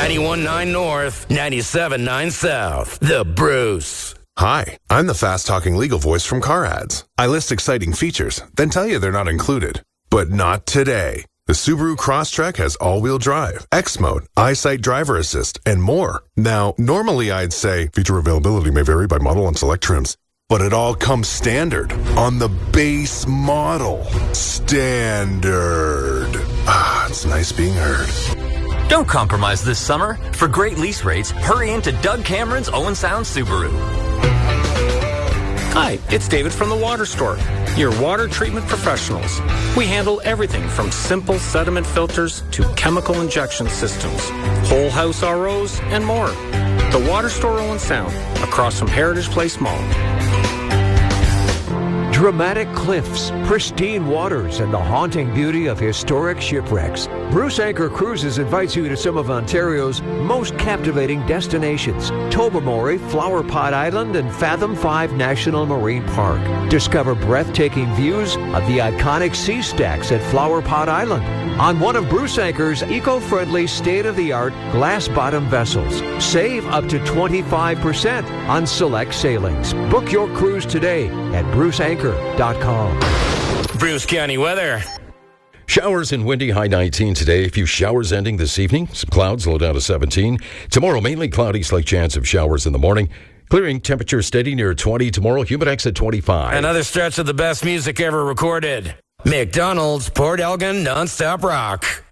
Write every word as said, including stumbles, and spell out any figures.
ninety-one point nine North, ninety-seven point nine South. The Bruce. Hi, I'm the fast-talking legal voice from Car Ads. I list exciting features, then tell you they're not included. But not today. The Subaru Crosstrek has all-wheel drive, X Mode, EyeSight driver assist, and more. Now, normally I'd say feature availability may vary by model and select trims, but it all comes standard on the base model. Standard. Ah, it's nice being heard. Don't compromise this summer. For great lease rates, hurry into Doug Cameron's Owen Sound Subaru. Hi, it's David from the Water Store, your water treatment professionals. We handle everything from simple sediment filters to chemical injection systems, whole house R Os, and more. The Water Store Owen Sound, across from Heritage Place Mall. Dramatic cliffs, pristine waters, and the haunting beauty of historic shipwrecks. Bruce Anchor Cruises invites you to some of Ontario's most captivating destinations. Tobermory, Flower Pot Island, and Fathom five National Marine Park. Discover breathtaking views of the iconic sea stacks at Flower Pot Island on one of Bruce Anchor's eco-friendly, state-of-the-art glass-bottom vessels. Save up to twenty-five percent on select sailings. Book your cruise today at bruce anchor dot com. Bruce County weather. Showers and windy, high nineteen today. A few showers ending this evening. Some clouds, low down to seventeen. Tomorrow, mainly cloudy, slight chance of showers in the morning. Clearing, temperature steady near twenty. Tomorrow, Humidex at twenty-five. Another stretch of the best music ever recorded. McDonald's, Port Elgin, nonstop rock.